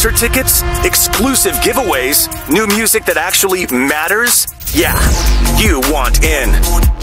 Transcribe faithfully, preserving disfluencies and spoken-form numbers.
concert tickets, exclusive giveaways, new music that actually matters? Yeah, you want in.